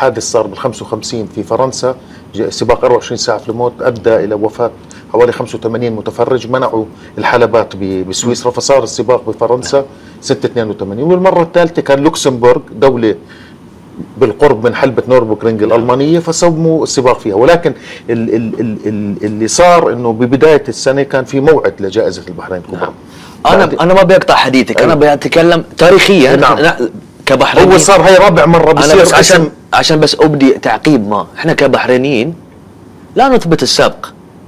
حادث صار بال55 في فرنسا، سباق 24 ساعة في الموت أدى إلى وفاة حوالي 85 متفرج. منعوا الحلبات بسويسرا، فصار السباق بفرنسا سنة 82. والمرة الثالثة كان لوكسمبورغ، دولة بالقرب من حلبة نوربورغرينغ الألمانية، فسموا السباق فيها. ولكن اللي صار انه ببداية السنة كان في موعد لجائزة البحرين الكبرى. انا ما بقطع حديثك. انا بتكلم تاريخيا. نعم. كبحرينيين هو صار هاي رابع مرة بصير. بس عشان بس ابدي تعقيب. ما احنا كبحرينيين لا نثبت السبق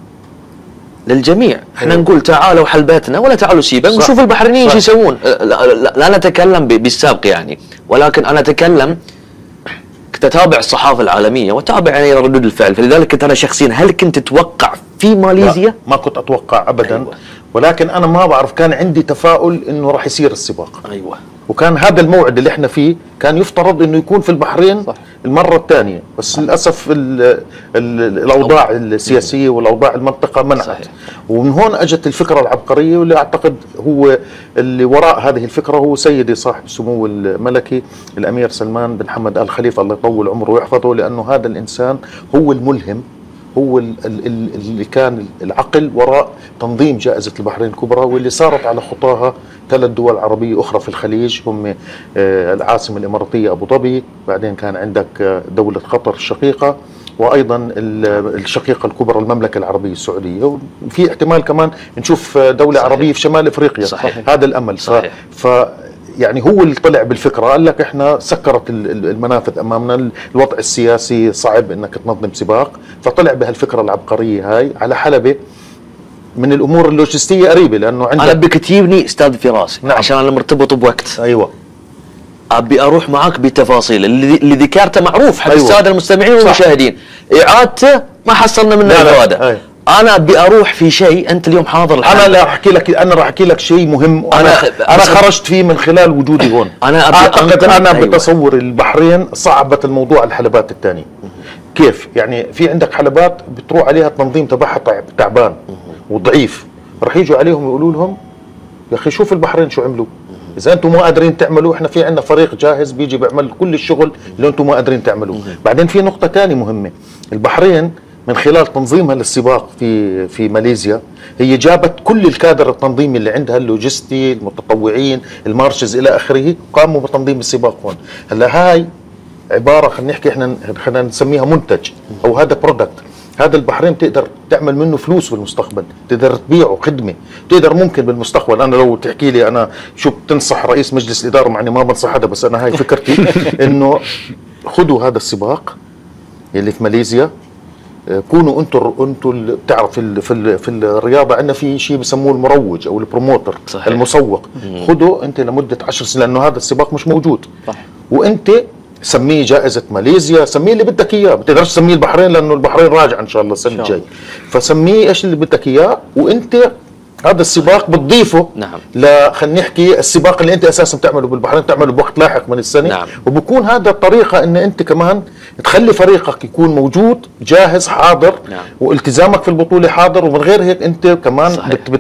للجميع. احنا نقول تعالوا حلبتنا ولا تعالوا سيبا ونشوف البحرينيين شو يسوون. لا نتكلم بالسابق يعني، ولكن انا اتكلم كنت اتابع الصحافه العالميه واتابع يعني ردود الفعل. فلذلك كنت انا شخصيا، هل كنت تتوقع في ماليزيا؟ ما كنت اتوقع ابدا. أيوة. ولكن انا ما بعرف، كان عندي تفاؤل انه راح يصير السباق. ايوه. وكان هذا الموعد اللي احنا فيه كان يفترض انه يكون في البحرين. صح. المره الثانيه، بس للاسف الاوضاع السياسيه والاوضاع المنطقه منعت. صحيح. ومن هون اجت الفكره العبقريه، واللي اعتقد هو اللي وراء هذه الفكره هو سيدي صاحب السمو الملكي الامير سلمان بن حمد ال خليفه، الله يطول عمره ويحفظه، لانه هذا الانسان هو الملهم، هو اللي كان العقل وراء تنظيم جائزة البحرين الكبرى، واللي صارت على خطاها 3 دول عربية أخرى في الخليج، هم العاصمة الإماراتية أبو ظبي، بعدين كان عندك دولة قطر الشقيقة، وأيضا الشقيقة الكبرى المملكة العربية السعودية، وفي احتمال كمان نشوف دولة صحيح. عربية في شمال إفريقيا. صحيح. هذا الأمل. صحيح. يعني هو اللي طلع بالفكرة، قال لك احنا سكرت المنافذ امامنا، الوضع السياسي صعب انك تنظم سباق، فطلع بهالفكرة العبقرية هاي على حلبة من الامور اللوجستية قريبة، لانه عندك انا بكتيبني استاذ في راسي. نعم. عشان انا مرتبط بوقت. ايوه. ابي اروح معاك بالتفاصيل اللي ذكرته معروف حق أيوة. الساده المستمعين والمشاهدين. اعادته ما حصلنا منه افاده. أيوة. انا ابي اروح في شيء انت اليوم حاضر الحلقة. انا لا احكي لك، انا راح احكي لك شيء مهم. انا خرجت فيه من خلال وجودي هون. انا اعتقد انا أيوة. بتصور البحرين صعبت الموضوع على الحلبات الثانيه. كيف يعني؟ في عندك حلبات بتروح عليها التنظيم تبعها تعبان وضعيف، راح يجوا عليهم يقولوا لهم يا اخي شوف البحرين شو عملوا، اذا انتم ما قادرين تعملوا احنا في عندنا فريق جاهز بيجي بيعمل كل الشغل اللي انتم ما قادرين تعملوه. بعدين في نقطه ثانيه مهمه، البحرين من خلال تنظيمها للسباق في ماليزيا هي جابت كل الكادر التنظيمي اللي عندها، اللوجستي، المتطوعين، المارشز الى اخره، قاموا بتنظيم السباق هون. هلا هاي عباره خلينا نحكي احنا نسميها منتج، او هذا برودكت. هذا البحرين تقدر تعمل منه فلوس بالمستقبل، تقدر تبيعه خدمه، تقدر ممكن بالمستقبل. انا لو تحكي لي انا شو بتنصح رئيس مجلس الاداره، مع اني ما بنصح حدا، بس انا هاي فكرتي انه خذوا هذا السباق اللي في ماليزيا، كونوا انتم بتعرف في الرياضه عندنا في شيء بسموه المروج او البروموتر. صحيح. المسوق. خذوا انت لمده 10 سنين، لانه هذا السباق مش موجود. صح. وانت سميه جائزه ماليزيا، سميه اللي بدك اياه، بتقدرش تسميه البحرين لانه البحرين راجع ان شاء الله السنه الجايه، فسميه ايش اللي بدك اياه، وانت هذا السباق بتضيفه. نعم. خلينا نحكي السباق اللي انت اساسا بتعمله بالبحرين بتعمله بوقت لاحق من السنه. نعم. وبكون هذا الطريقه ان انت كمان تخلي فريقك يكون موجود جاهز حاضر. نعم. والتزامك في البطوله حاضر، ومن غير هيك انت كمان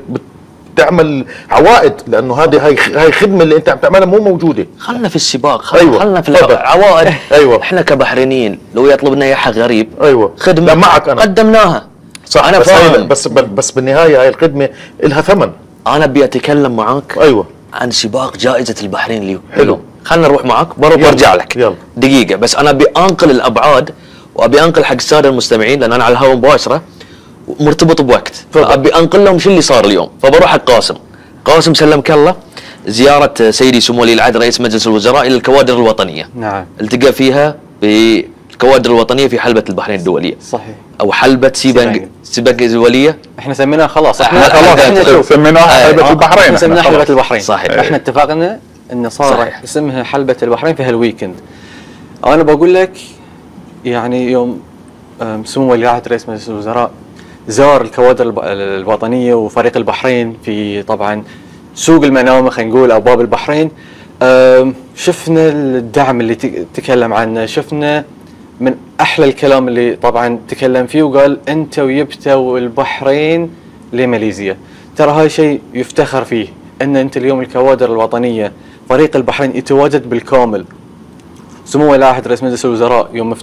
تعمل عوائد، لانه هاي خدمه اللي انت عم تعملها مو موجوده. خلنا في السباق. أيوة. خلنا في العوائد. أيوة. احنا كبحرينيين لو يطلب لنا اياها غريب. ايوه. خدمه لا معك أنا. قدمناها. صح. انا فاهم. بس بالنهايه هاي الخدمه لها ثمن. انا ابي اتكلم معاك. ايوه. عن سباق جائزه البحرين اليوم. حلو. خلنا نروح معاك برجع لك. يلا. دقيقه بس، انا ابي انقل الابعاد، وابي انقل حق الساده المستمعين، لان انا على الهواء مباشره مرتبط بوقت. ابي انقل لهم شو اللي صار اليوم. فبروح حق قاسم سلمك الله، زياره سيدي سمو ولي العهد رئيس مجلس الوزراء الى الكوادر الوطنيه. نعم. التقى فيها بالكوادر الوطنيه في حلبه البحرين الدوليه. صحيح. او حلبه سيبانج الدوليه. احنا سميناها خلاص. احنا سميناها حلبه البحرين. احنا سميناها حلبه البحرين. صحيح. احنا اتفقنا ان صار اسمها حلبه البحرين في هالويكند. انا بقول لك يعني يوم سمو ولي العهد رئيس مجلس الوزراء زار الكوادر الوطنيه وفريق البحرين في طبعا سوق المنامه، خلينا نقول ابواب البحرين. شفنا الدعم اللي تكلم عنه، شفنا من احلى الكلام اللي طبعا تكلم فيه، وقال انتوا جبتوا البحرين لماليزيا. ترى هاي شيء يفتخر فيه، ان انت اليوم الكوادر الوطنيه فريق البحرين يتواجد بالكامل. سمو ولي العهد رئيس مجلس الوزراء يوم